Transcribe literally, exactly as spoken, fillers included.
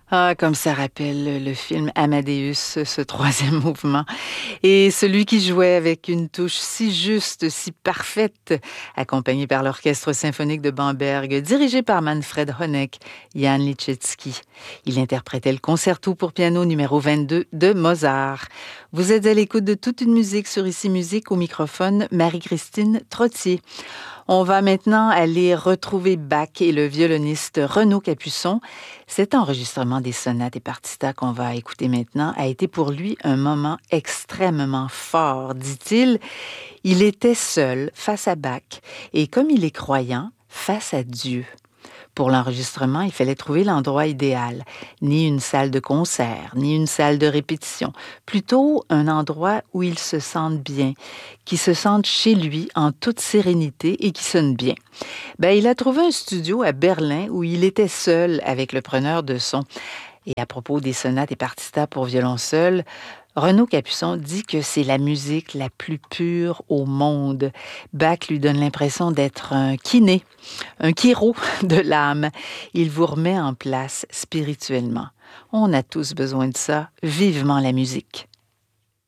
Ah, comme ça rappelle le film Amadeus, ce troisième mouvement. Et celui qui jouait avec une touche si juste, si parfaite, accompagné par l'Orchestre symphonique de Bamberg, dirigé par Manfred Honeck, Jan Liszewski. Il interprétait le concerto pour piano numéro vingt-deux de Mozart. Vous êtes à l'écoute de toute une musique sur Ici Musique, au microphone Marie-Christine Trottier. On va maintenant aller retrouver Bach et le violoniste Renaud Capuçon. Cet enregistrement des sonates et partitas qu'on va écouter maintenant a été pour lui un moment extrêmement fort, dit-il. Il était seul face à Bach et comme il est croyant, face à Dieu. Pour l'enregistrement, il fallait trouver l'endroit idéal. Ni une salle de concert, ni une salle de répétition. Plutôt un endroit où il se sente bien, qui se sente chez lui en toute sérénité et qui sonne bien. Ben, il a trouvé un studio à Berlin où il était seul avec le preneur de son. Et à propos des sonates et partitas pour violon seul, Renaud Capuçon dit que c'est la musique la plus pure au monde. Bach lui donne l'impression d'être un kiné, un chiro de l'âme. Il vous remet en place spirituellement. On a tous besoin de ça. Vivement la musique.